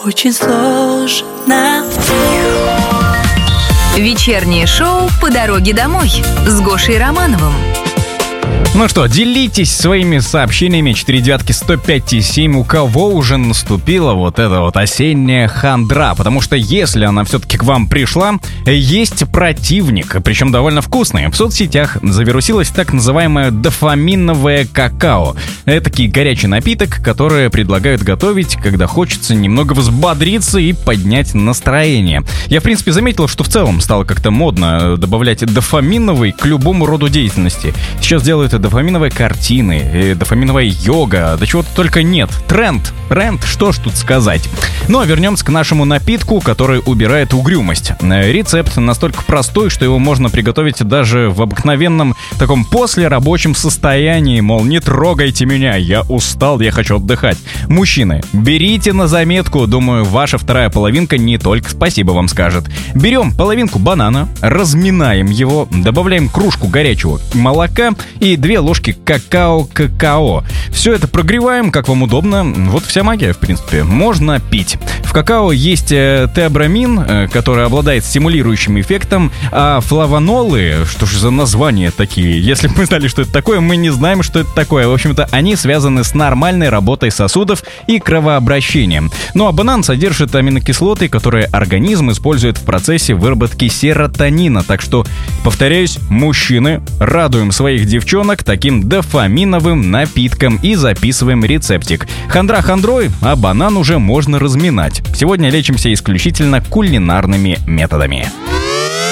очень сложно. Вечернее шоу «По дороге домой» с Гошей Романовым. Ну что, делитесь своими сообщениями 49105,7, у кого уже наступила вот эта вот осенняя хандра. Потому что если она все-таки к вам пришла, есть противник, причем довольно вкусный. В соцсетях завирусилось так называемое дофаминовое какао. Этакий горячий напиток, который предлагают готовить, когда хочется немного взбодриться и поднять настроение. Я, в принципе, заметил, что в целом стало как-то модно добавлять дофаминовый к любому роду деятельности. Сейчас делают дофаминовые картины, дофаминовая йога, да чего-то только нет. Тренд, что ж тут сказать. Ну а вернемся к нашему напитку, который убирает угрюмость. Рецепт настолько простой, что его можно приготовить даже в обыкновенном таком послерабочем состоянии. Мол, не трогайте меня, я устал, я хочу отдыхать. Мужчины, берите на заметку, думаю, ваша вторая половинка не только спасибо вам скажет. Берем половинку банана, разминаем его, добавляем кружку горячего молока и 2 ложки какао. Все это прогреваем, как вам удобно. Вот вся магия, в принципе. Можно пить. В какао есть теобрамин, который обладает стимулирующим эффектом, а флавонолы, что же за названия такие? Если бы мы знали, что это такое, мы не знаем, что это такое. В общем-то, они связаны с нормальной работой сосудов и кровообращением. Ну а банан содержит аминокислоты, которые организм использует в процессе выработки серотонина. Так что, повторяюсь, мужчины, радуем своих девчонок таким дофаминовым напитком и записываем рецептик. Хандра хандрой, а банан уже можно разминать. Сегодня лечимся исключительно кулинарными методами.